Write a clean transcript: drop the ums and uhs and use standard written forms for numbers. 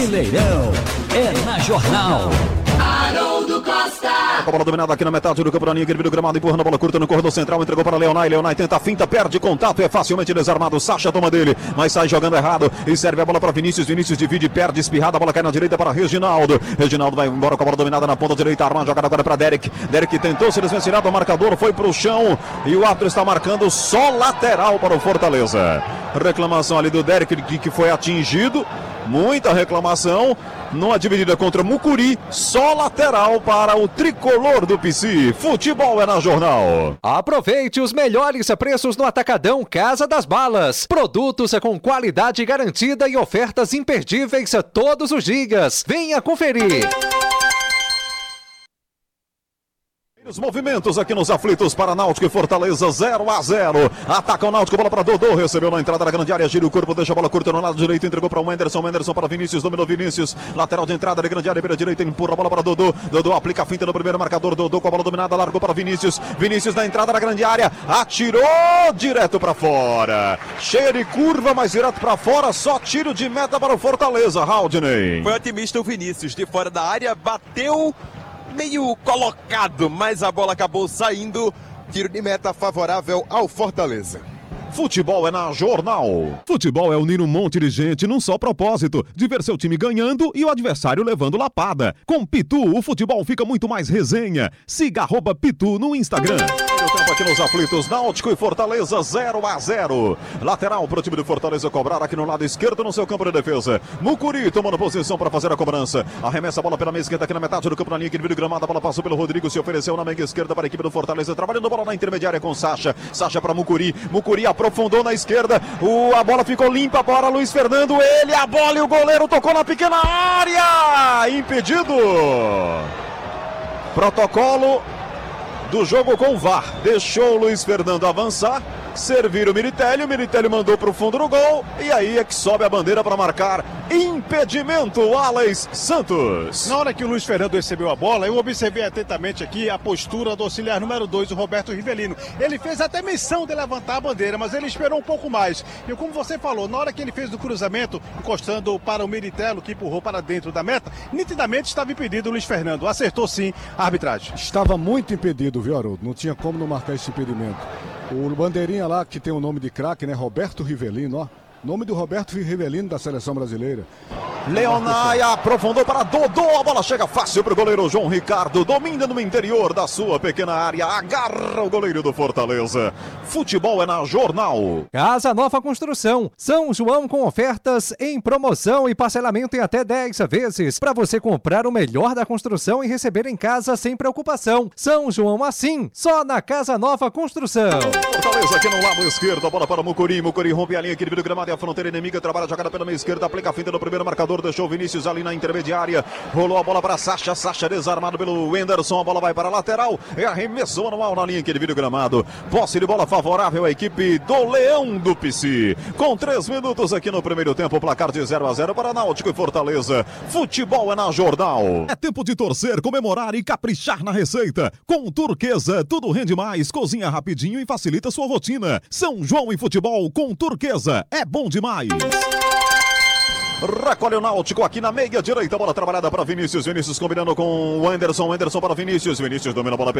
Leirão é na Jornal. Haroldo Costa. A bola dominada aqui na metade do campo da linha, aquele vídeo gramado, empurrando a bola curta no corredor central, entregou para Leonai, Leonai tenta a finta, perde contato, é facilmente desarmado, Sacha toma dele, mas sai jogando errado e serve a bola para Vinícius, Vinícius divide, perde, espirrada, a bola cai na direita para Reginaldo, Reginaldo vai embora com a bola dominada na ponta direita, arma, jogada agora para Derek, Derek tentou se desvencilhar do marcador, foi para o chão e o árbitro está marcando só lateral para o Fortaleza. Reclamação ali do Derek que foi atingido, muita reclamação. Numa dividida contra Mucuri, só lateral para o tricolor do PC. Futebol é na Jornal. Aproveite os melhores preços no Atacadão Casa das Balas. Produtos com qualidade garantida e ofertas imperdíveis todos os dias. Venha conferir. Os movimentos aqui nos aflitos para Náutico e Fortaleza 0-0. Ataca o Náutico, bola para Dodô, recebeu na entrada da grande área, gira o corpo, deixa a bola curta no lado direito, entregou para o Wenderson, Wenderson para Vinícius, dominou Vinícius, lateral de entrada da grande área, pela direita, empurra a bola para Dodô, Dodô aplica a finta no primeiro marcador, Dodô com a bola dominada, largou para Vinícius, Vinícius na entrada da grande área, atirou direto para fora, cheio de curva, mas direto para fora, só tiro de meta para o Fortaleza, Haldney. Foi otimista o Vinícius, de fora da área, bateu meio colocado, mas a bola acabou saindo. Tiro de meta favorável ao Fortaleza. Futebol é na Jornal. Futebol é unir um monte de gente num só propósito, de ver seu time ganhando e o adversário levando lapada. Com Pitu, o futebol fica muito mais resenha. Siga @Pitu no Instagram. O tempo aqui nos aflitos, Náutico e Fortaleza 0-0. Lateral para o time do Fortaleza cobrar aqui no lado esquerdo no seu campo de defesa. Mucuri tomando posição para fazer a cobrança. Arremessa a bola pela meia esquerda aqui na metade do campo na linha, que vídeo gramado, a bola passou pelo Rodrigo, se ofereceu na meia esquerda para a equipe do Fortaleza, trabalhando a bola na intermediária com Sacha. Sacha para Mucuri, Mucuri aprofundou na esquerda, a bola ficou limpa para Luiz Fernando, ele, a bola e o goleiro tocou na pequena área, impedido. Protocolo do jogo com o VAR, deixou o Luiz Fernando avançar, servir o Militelli mandou para o fundo do gol, e aí é que sobe a bandeira para marcar impedimento, Alex Santos. Na hora que o Luiz Fernando recebeu a bola, eu observei atentamente aqui a postura do auxiliar número 2, o Roberto Rivelino. Ele fez até menção de levantar a bandeira, mas ele esperou um pouco mais. E como você falou, na hora que ele fez o cruzamento, encostando para o Militello, que empurrou para dentro da meta, nitidamente estava impedido o Luiz Fernando. Acertou sim a arbitragem. Estava muito impedido, viu, Haroldo? Não tinha como não marcar esse impedimento. O bandeirinha lá, que tem o nome de craque, né? Roberto Rivelino, ó. Nome do Roberto Rivelino da seleção brasileira. Leonai aprofundou para Dodô, a bola chega fácil para o goleiro João Ricardo, domina no interior da sua pequena área, agarra o goleiro do Fortaleza. Futebol é na Jornal. Casa Nova Construção, São João com ofertas em promoção e parcelamento em até 10 vezes, para você comprar o melhor da construção e receber em casa sem preocupação. São João assim, só na Casa Nova Construção. Fortaleza aqui no lado esquerdo, a bola para Mucuri, Mucuri rompe a linha aqui do gramado e a fronteira inimiga, trabalha a jogada pela meia esquerda, aplica a finta no primeiro marcador, deixou o Vinícius ali na intermediária, rolou a bola para Sacha, Sacha desarmado pelo Wenderson, a bola vai para a lateral, é arremesso manual na linha que divide o gramado, posse de bola favorável à equipe do Leão do PC, com 3 minutos aqui no primeiro tempo, placar de 0-0 para Náutico e Fortaleza. Futebol é na Jornal. É tempo de torcer, comemorar e caprichar na receita. Com Turquesa, tudo rende mais, cozinha rapidinho e facilita sua rotina. São João e futebol com Turquesa, é bom demais. Recolhe o Náutico aqui na meia direita, bola trabalhada para Vinícius, Vinícius combinando com o Wenderson, Wenderson para Vinícius, Vinícius domina a bola